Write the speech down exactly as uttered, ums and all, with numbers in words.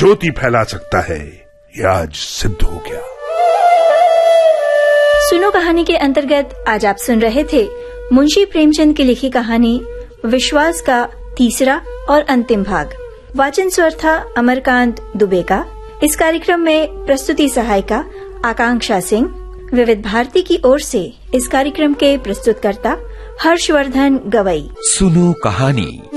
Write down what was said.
ज्योति फैला सकता है, ये आज सिद्ध हो गया। सुनो कहानी के अंतर्गत आज आप सुन रहे थे मुंशी प्रेमचंद की लिखी कहानी विश्वास का तीसरा और अंतिम भाग। वाचन स्वर था अमरकांत दुबे का। इस कार्यक्रम में प्रस्तुति सहायिका आकांक्षा सिंह। विविध भारती की ओर से इस कार्यक्रम के प्रस्तुतकर्ता हर्षवर्धन गवई। सुनो कहानी।